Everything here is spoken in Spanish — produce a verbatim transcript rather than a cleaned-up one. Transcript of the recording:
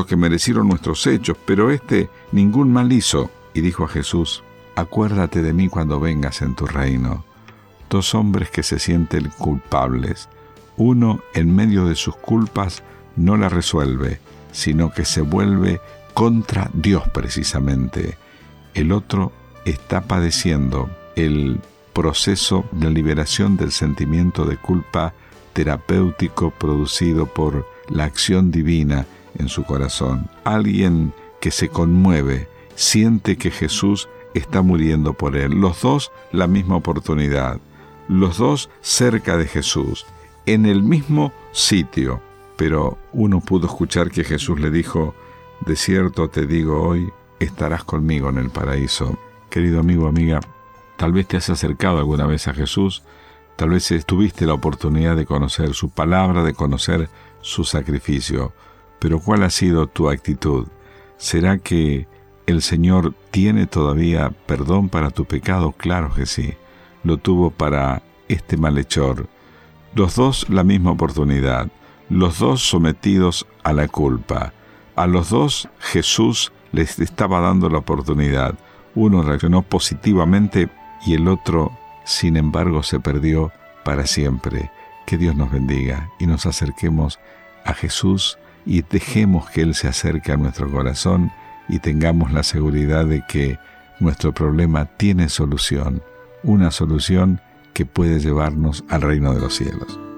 los que merecieron nuestros hechos, pero éste ningún mal hizo. Y dijo a Jesús: acuérdate de mí cuando vengas en tu reino. Dos hombres que se sienten culpables. Uno, en medio de sus culpas, no la resuelve, sino que se vuelve contra Dios precisamente. El otro está padeciendo el proceso de liberación del sentimiento de culpa terapéutico producido por la acción divina en su corazón. Alguien que se conmueve, siente que Jesús está muriendo por él. Los dos la misma oportunidad, los dos cerca de Jesús, en el mismo sitio, pero uno pudo escuchar que Jesús le dijo: de cierto te digo hoy, estarás conmigo en el paraíso. Querido amigo, amiga, tal vez te has acercado alguna vez a Jesús, tal vez tuviste la oportunidad de conocer su palabra, de conocer su sacrificio, pero ¿cuál ha sido tu actitud? ¿Será que el Señor tiene todavía perdón para tu pecado? Claro que sí, lo tuvo para este malhechor. Los dos la misma oportunidad, los dos sometidos a la culpa. A los dos Jesús les estaba dando la oportunidad. Uno reaccionó positivamente y el otro, sin embargo, se perdió para siempre. Que Dios nos bendiga y nos acerquemos a Jesús y dejemos que Él se acerque a nuestro corazón y tengamos la seguridad de que nuestro problema tiene solución, una solución que puede llevarnos al reino de los cielos.